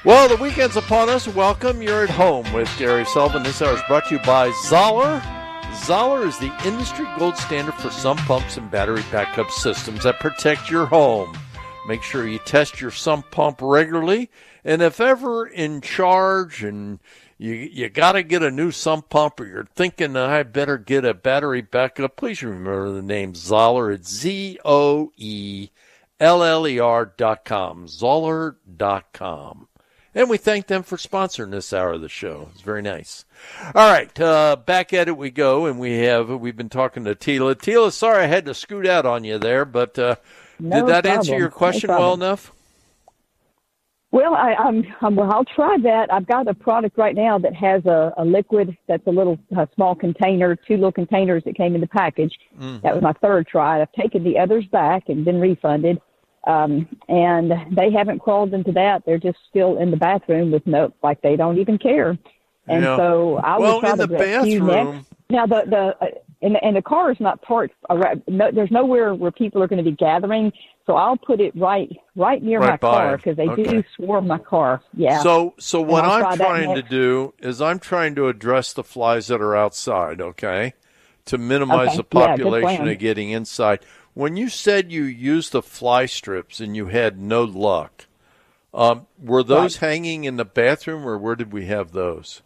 Well, the weekend's upon us. Welcome. You're at home with Gary Sullivan. This hour is brought to you by Zoller. Zoller is the industry gold standard for sump pumps and battery backup systems that protect your home. Make sure you test your sump pump regularly. And if ever in charge and you got to get a new sump pump, or you're thinking I better get a battery backup, please remember the name Zoller. It's ZOELLER.com. Zoller.com. And we thank them for sponsoring this hour of the show. It's very nice. All right, back at it we go, and we've been talking to Tila. Tila, sorry I had to scoot out on you there, but did that answer your question well enough? Well, I'll try that. I've got a product right now that has a liquid that's a small container, 2 little containers that came in the package. Mm-hmm. That was my third try. I've taken the others back and been refunded. And they haven't crawled into that. They're just still in the bathroom with like they don't even care. And so I would try to rescue next. Now the car is not parked around. No, there's nowhere where people are going to be gathering. So I'll put it right near my car because they do swarm my car. Yeah. So what I'm trying to do is I'm trying to address the flies that are outside. Okay, to minimize the population of getting inside. When you said you used the fly strips and you had no luck, were those hanging in the bathroom, or where did we have those?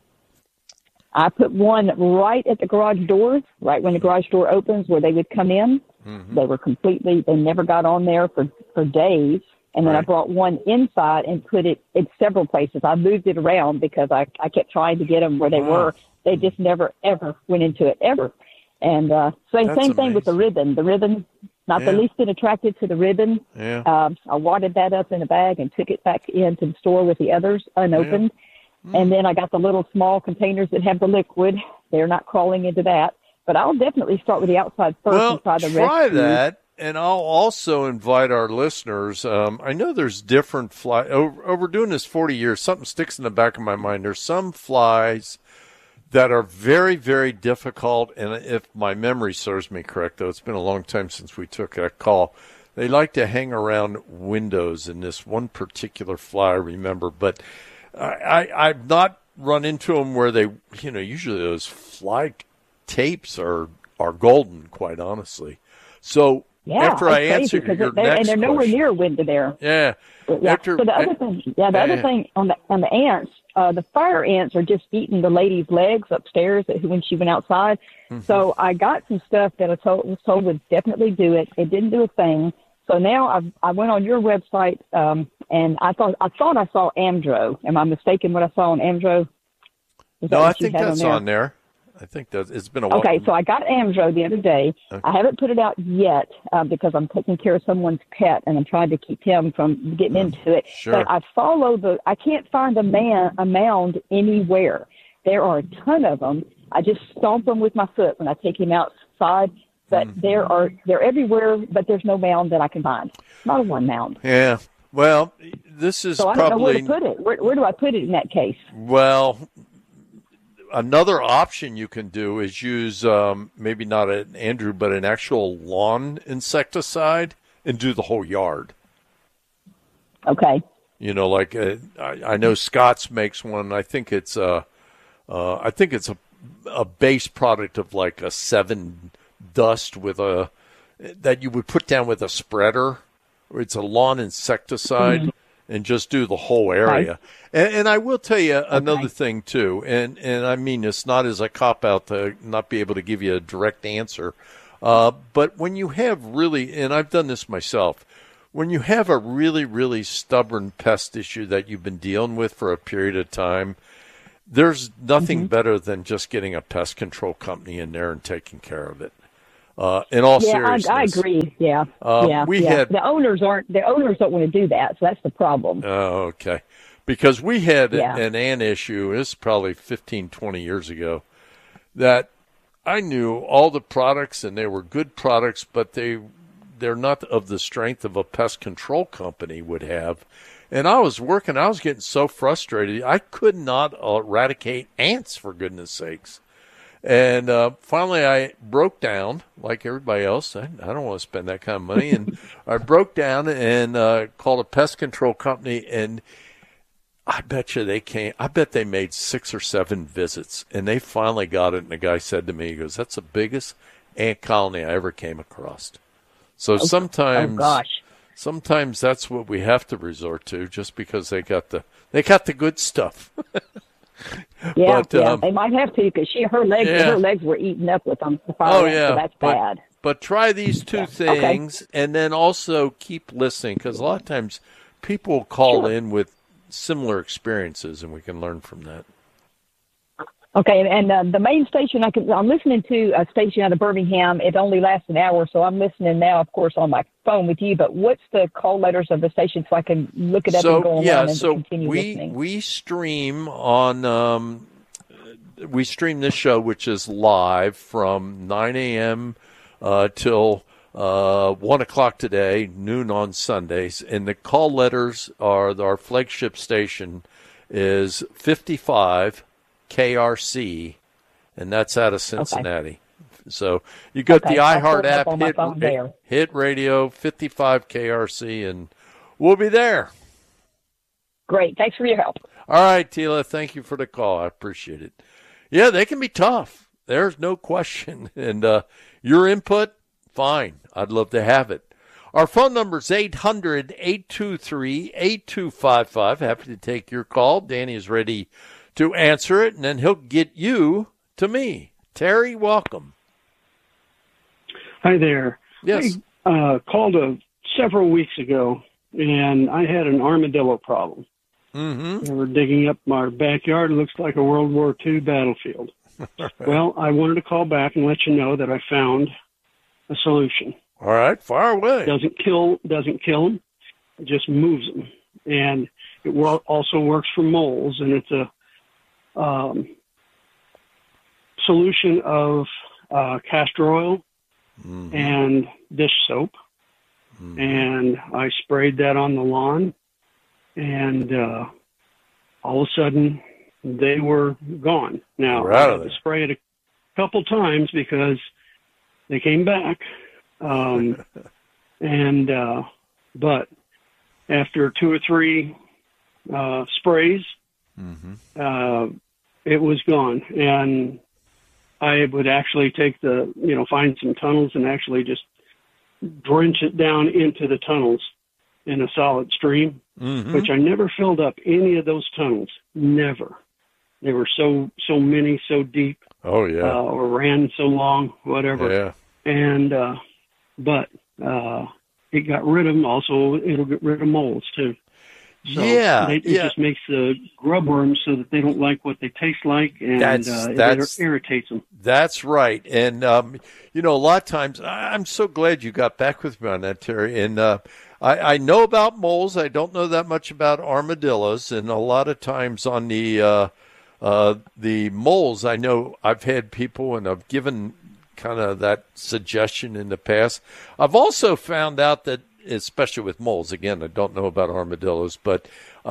I put one right at the garage door, right when the garage door opens, where they would come in. Mm-hmm. They never got on there for days. And then I brought one inside and put it in several places. I moved it around because I kept trying to get them where they were. They just never, ever went into it, ever. And same thing with the ribbon. The ribbon, not the least bit attracted to the ribbon. Yeah. I wadded that up in a bag and took it back into the store with the others unopened. Yeah. And then I got the little small containers that have the liquid. They're not crawling into that. But I'll definitely start with the outside first and try the rescue. Try that. And I'll also invite our listeners. I know there's different flies. Over doing this 40 years, something sticks in the back of my mind. There's some flies that are very, very difficult, and if my memory serves me correct, though it's been a long time since we took that call, they like to hang around windows in this one particular fly, I remember. But I've not run into them where they, usually those fly tapes are golden, quite honestly. So after I answer your next question. And they're nowhere near a window there. Yeah. So the other thing on the ants, the fire ants are just eating the lady's legs upstairs when she went outside. Mm-hmm. So I got some stuff that was told would definitely do it. It didn't do a thing. So now I went on your website and I thought I saw Amdro. Am I mistaken? What I saw on Amdro? No, I think that's on there. I think it's been a while. Okay, so I got Amdro the other day. Okay. I haven't put it out yet because I'm taking care of someone's pet and I'm trying to keep him from getting into it. Sure. But I can't find a mound anywhere. There are a ton of them. I just stomp them with my foot when I take him outside. But they're everywhere, but there's no mound that I can find. Not a one mound. Yeah. Well, this is so I don't know where to put it. Where do I put it in that case? Well, another option you can do is use maybe not an Andrew, but an actual lawn insecticide and do the whole yard. Okay. Like I know Scott's makes one. I think it's a base product of like a 7 dust that you would put down with a spreader. It's a lawn insecticide. And just do the whole area. Right. And I will tell you another thing, too, and I mean it's not as a cop-out to not be able to give you a direct answer, but when you have really, and I've done this myself, when you have a really, really stubborn pest issue that you've been dealing with for a period of time, there's nothing better than just getting a pest control company in there and taking care of it. In all seriousness, I agree. Yeah, the owners don't want to do that, so that's the problem. Oh, okay. Because we had an ant issue. This is probably 15, 20 years ago. That I knew all the products and they were good products, but they're not of the strength of a pest control company would have. And I was getting so frustrated. I could not eradicate ants, for goodness sakes. And finally, I broke down, like everybody else. I don't want to spend that kind of money. And I broke down and called a pest control company. And I bet you they came. I bet they made 6 or 7 visits, and they finally got it. And the guy said to me, he goes, "That's the biggest ant colony I ever came across." So sometimes that's what we have to resort to, just because they got the good stuff. Yeah, they might have to, because her legs were eaten up with them. So that's bad. But try these 2 things, and then also keep listening, because a lot of times people call in with similar experiences, and we can learn from that. Okay, and the main station I'm listening to a station out of Birmingham. It only lasts an hour, so I'm listening now, of course, on my phone with you. But what's the call letters of the station so I can look it up and go online and continue listening? We stream on. We stream this show, which is live from 9 a.m. Till 1 o'clock today, noon on Sundays, and the call letters are our flagship station is 55 KRC, and that's out of Cincinnati. Okay. So you got the iHeart app, hit radio 55 KRC, and we'll be there. Great. Thanks for your help. All right, Tila, thank you for the call. I appreciate it. Yeah, they can be tough. There's no question. And your input, fine. I'd love to have it. Our phone number is 800-823-8255. Happy to take your call. Danny is ready to answer it, and then he'll get you to me. Terry, welcome. Hi there. Yes. I called several weeks ago, and I had an armadillo problem. Mm-hmm. They were digging up my backyard. It looks like a World War II battlefield. Well, I wanted to call back and let you know that I found a solution. All right, far away. Doesn't kill them. It just moves them. And it also works for moles, and it's a solution of castor oil and dish soap. And I sprayed that on the lawn, and all of a sudden they were gone. Now, I had to spray it a couple times because they came back. But after 2 or 3 sprays, it was gone. And I would actually take find some tunnels and actually just drench it down into the tunnels in a solid stream, which I never filled up any of those tunnels. Never. They were so many, so deep. Oh, yeah. Or ran so long, whatever. Yeah. And, but it got rid of them. Also, it'll get rid of moles, too. So it just makes the grub worms so that they don't like what they taste like, and it irritates them. That's right. And, a lot of times, I'm so glad you got back with me on that, Terry. And I know about moles. I don't know that much about armadillos. And a lot of times on the moles, I know I've had people, and I've given kind of that suggestion in the past. I've also found out that, especially with moles, again, I don't know about armadillos, but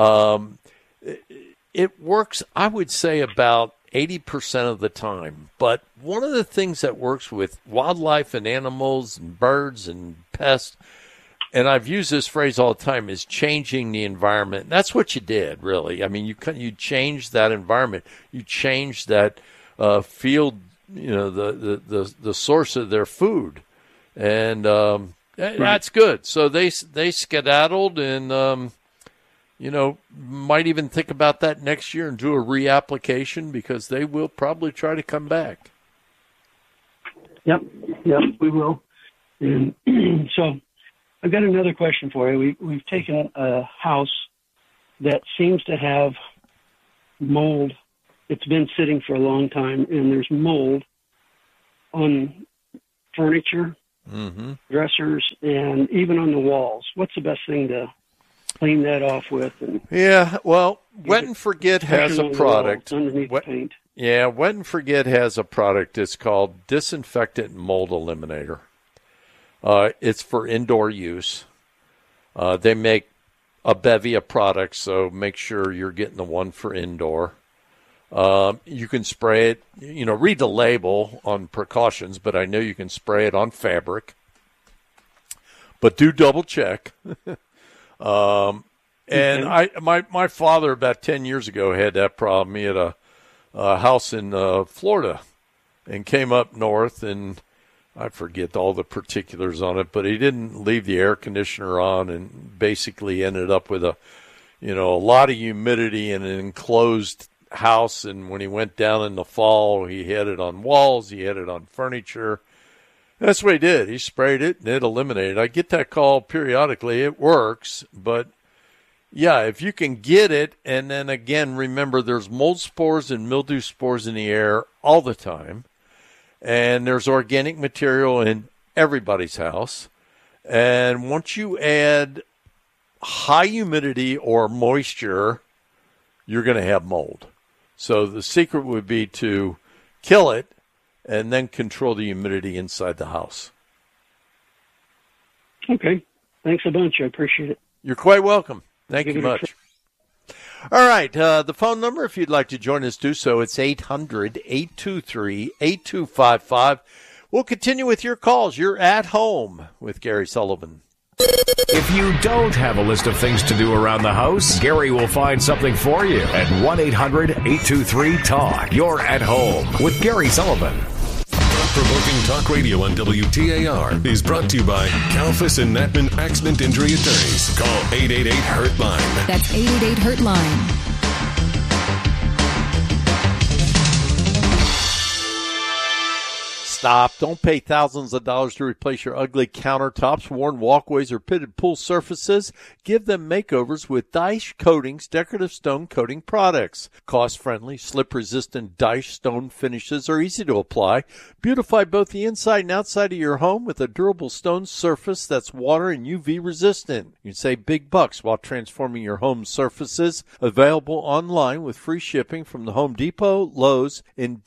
it works, I would say, about 80% of the time. But one of the things that works with wildlife and animals and birds and pests, and I've used this phrase all the time, is changing the environment. And that's what you did, really. I mean, you changed that environment. You changed that field, the source of their food. And that's good. So they skedaddled, and might even think about that next year and do a reapplication, because they will probably try to come back. Yep, we will. And so I've got another question for you. We've taken a house that seems to have mold. It's been sitting for a long time, and there's mold on furniture, dressers, and even on the walls. What's the best thing to clean that off with? Wet and Forget has a product. Underneath the paint. Yeah, Wet and Forget has a product. It's called Disinfectant Mold Eliminator. It's for indoor use. They make a bevy of products, so make sure you're getting the one for indoor. You can spray it, read the label on precautions, but I know you can spray it on fabric. But do double check. And my father about 10 years ago had that problem. He had a house in Florida and came up north, and I forget all the particulars on it, but he didn't leave the air conditioner on and basically ended up with a lot of humidity in an enclosed house. And when he went down in the fall, he had it on walls, he had it on furniture. That's what he did. He sprayed it and it eliminated. I get that call periodically. It works, but yeah, if you can get it, and then again, remember there's mold spores and mildew spores in the air all the time. And there's organic material in everybody's house. And once you add high humidity or moisture, you're going to have mold. So the secret would be to kill it and then control the humidity inside the house. Okay. Thanks a bunch. I appreciate it. You're quite welcome. Thank you much. All right, the phone number, if you'd like to join us, do so. It's 800-823-8255. We'll continue with your calls. You're at home with Gary Sullivan. If you don't have a list of things to do around the house, Gary will find something for you at 1-800-823-TALK. You're at home with Gary Sullivan. Thought-provoking talk radio on WTAR is brought to you by Kalfas and Natman Accident Injury Attorneys. Call 888-HURT-LINE. That's 888-HURT-LINE. Stop. Don't pay thousands of dollars to replace your ugly countertops, worn walkways, or pitted pool surfaces. Give them makeovers with Dyche Coatings decorative stone coating products. Cost-friendly, slip-resistant Dyche stone finishes are easy to apply. Beautify both the inside and outside of your home with a durable stone surface that's water and UV resistant. You can save big bucks while transforming your home surfaces. Available online with free shipping from the Home Depot, Lowe's, and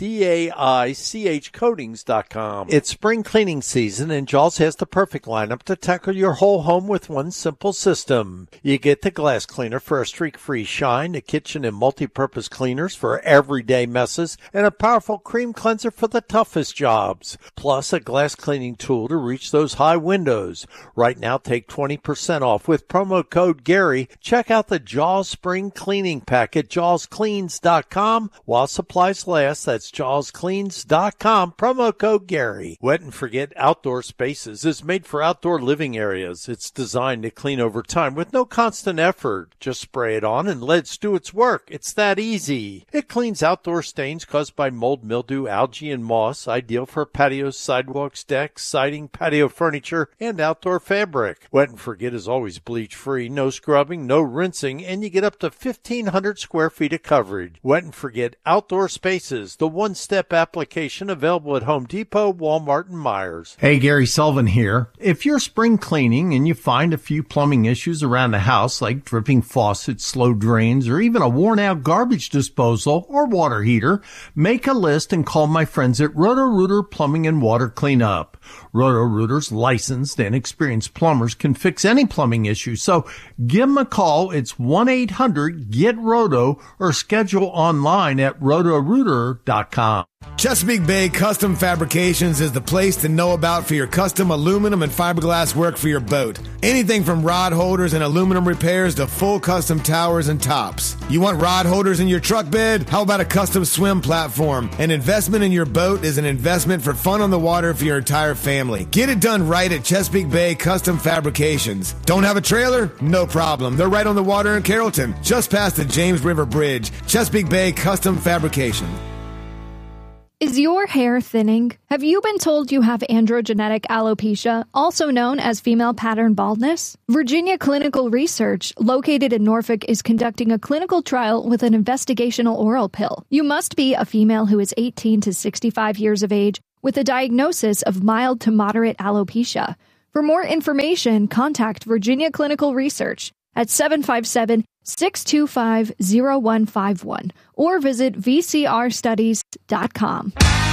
DAICHcoatings.com. It's spring cleaning season, and Jaws has the perfect lineup to tackle your whole home with one simple system. You get the glass cleaner for a streak-free shine, the kitchen and multi-purpose cleaners for everyday messes, and a powerful cream cleanser for the toughest jobs. Plus, a glass cleaning tool to reach those high windows. Right now, take 20% off with promo code Gary. Check out the Jaws Spring Cleaning Pack at JawsCleans.com. While supplies last, that's JawsCleans.com. Promo code Gary. Wet and Forget Outdoor Spaces is made for outdoor living areas. It's designed to clean over time with no constant effort. Just spray it on and let it do its work. It's that easy. It cleans outdoor stains caused by mold, mildew, algae, and moss. Ideal for patios, sidewalks, decks, siding, patio furniture, and outdoor fabric. Wet and Forget is always bleach-free, no scrubbing, no rinsing, and you get up to 1,500 square feet of coverage. Wet and Forget Outdoor Spaces, the one-step application available at Home Depot, Walmart, and Myers. Hey, Gary Sullivan here. If you're spring cleaning and you find a few plumbing issues around the house like dripping faucets, slow drains, or even a worn-out garbage disposal or water heater, make a list and call my friends at Roto-Rooter Plumbing and Water Cleanup. Roto-Rooter's licensed and experienced plumbers can fix any plumbing issue, so give them a call. It's 1-800-GET-ROTO or schedule online at rotorooter.com. Chesapeake Bay Custom Fabrications is the place to know about for your custom aluminum and fiberglass work for your boat. Anything from rod holders and aluminum repairs to full custom towers and tops. You want rod holders in your truck bed? How about a custom swim platform? An investment in your boat is an investment for fun on the water for your entire family. Get it done right at Chesapeake Bay Custom Fabrications. Don't have a trailer? No problem. They're right on the water in Carrollton, just past the James River Bridge. Chesapeake Bay Custom Fabrication. Is your hair thinning? Have you been told you have androgenetic alopecia, also known as female pattern baldness? Virginia Clinical Research, located in Norfolk, is conducting a clinical trial with an investigational oral pill. You must be a female who is 18 to 65 years of age with a diagnosis of mild to moderate alopecia. For more information, contact Virginia Clinical Research at 757-625-0151 or visit vcrstudies.com.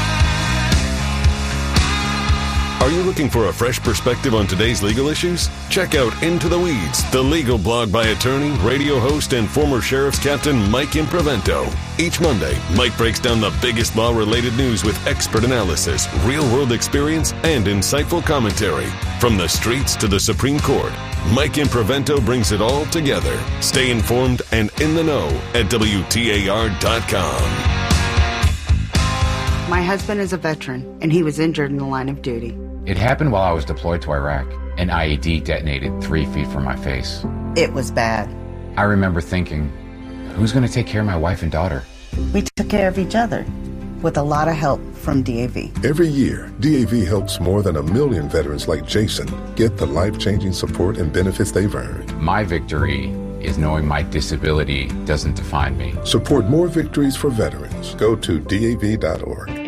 Are you looking for a fresh perspective on today's legal issues? Check out Into the Weeds, the legal blog by attorney, radio host, and former Sheriff's Captain Mike Improvento. Each Monday, Mike breaks down the biggest law-related news with expert analysis, real-world experience, and insightful commentary. From the streets to the Supreme Court, Mike Imprevento brings it all together. Stay informed and in the know at WTAR.com. My husband is a veteran, and he was injured in the line of duty. It happened while I was deployed to Iraq. An IED detonated 3 feet from my face. It was bad. I remember thinking, who's going to take care of my wife and daughter? We took care of each other, with a lot of help from DAV. Every year, DAV helps more than 1 million veterans like Jason get the life-changing support and benefits they've earned. My victory is knowing my disability doesn't define me. Support more victories for veterans. Go to DAV.org.